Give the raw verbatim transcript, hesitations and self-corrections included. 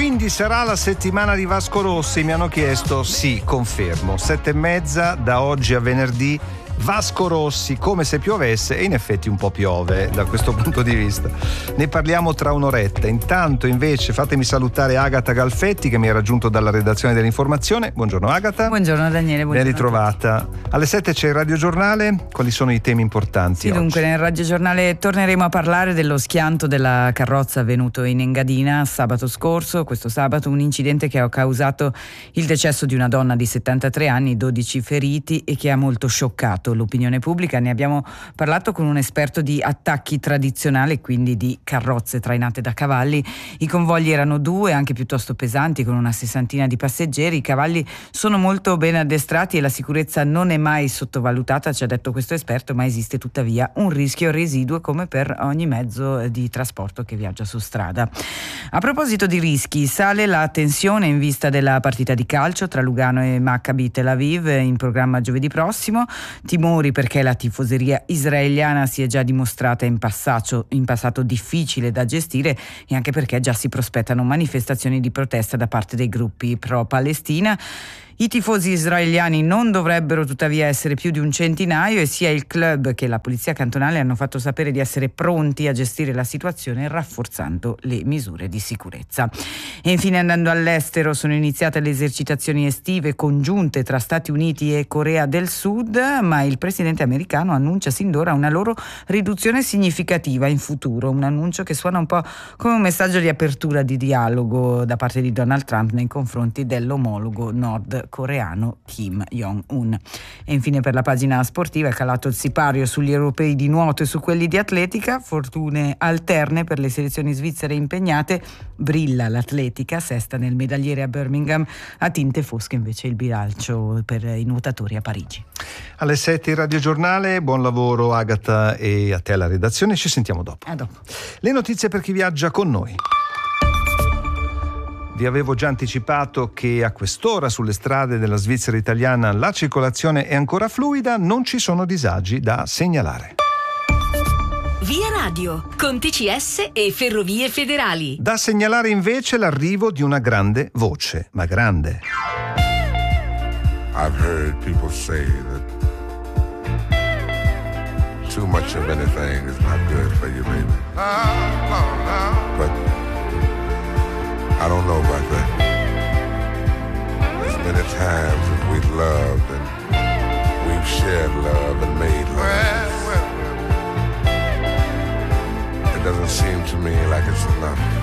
Quindi sarà la settimana di Vasco Rossi, mi hanno chiesto. Sì, confermo, sette e mezza da oggi a venerdì. Vasco Rossi, come se piovesse, e in effetti un po' piove da questo punto di vista. Ne parliamo tra un'oretta. Intanto invece fatemi salutare Agata Galfetti, che mi ha raggiunto dalla redazione dell'informazione. Buongiorno Agata. Buongiorno Daniele, buongiorno. Ben ritrovata. Alle sette c'è il radiogiornale. Quali sono i temi importanti? Sì, oggi? Dunque nel radiogiornale torneremo a parlare dello schianto della carrozza avvenuto in Engadina sabato scorso. Questo sabato un incidente che ha causato il decesso di una donna di settantatré anni, dodici feriti, e che ha molto scioccato l'opinione pubblica. Ne abbiamo parlato con un esperto di attacchi tradizionali, quindi di carrozze trainate da cavalli. I convogli erano due, anche piuttosto pesanti, con una sessantina di passeggeri. I cavalli sono molto ben addestrati e la sicurezza non è mai sottovalutata, ci ha detto questo esperto, ma esiste tuttavia un rischio residuo come per ogni mezzo di trasporto che viaggia su strada. A proposito di rischi, sale la tensione in vista della partita di calcio tra Lugano e Maccabi Tel Aviv in programma giovedì prossimo. Timori perché la tifoseria israeliana si è già dimostrata in passato, in passato difficile da gestire, e anche perché già si prospettano manifestazioni di protesta da parte dei gruppi pro-Palestina. I tifosi israeliani non dovrebbero tuttavia essere più di un centinaio, e sia il club che la polizia cantonale hanno fatto sapere di essere pronti a gestire la situazione rafforzando le misure di sicurezza. E infine, andando all'estero, sono iniziate le esercitazioni estive congiunte tra Stati Uniti e Corea del Sud, ma il presidente americano annuncia sin d'ora una loro riduzione significativa in futuro, un annuncio che suona un po' come un messaggio di apertura di dialogo da parte di Donald Trump nei confronti dell'omologo nord coreano Kim Jong-un. E infine, per la pagina sportiva, è calato il sipario sugli europei di nuoto e su quelli di atletica, fortune alterne per le selezioni svizzere impegnate. Brilla l'atletica, sesta nel medagliere a Birmingham, a tinte fosche invece il bilancio per i nuotatori a Parigi. Alle sette il radiogiornale, buon lavoro Agata e a te alla redazione, ci sentiamo dopo. A dopo. Le notizie per chi viaggia con noi. Vi avevo già anticipato che a quest'ora sulle strade della Svizzera italiana la circolazione è ancora fluida, non ci sono disagi da segnalare. Via Radio, con T C S e Ferrovie Federali. Da segnalare invece l'arrivo di una grande voce, ma grande. I've heard people say that too much of anything is not good for you, baby. But I don't know about that. As many times as we've loved and we've shared love and made love, it doesn't seem to me like it's enough.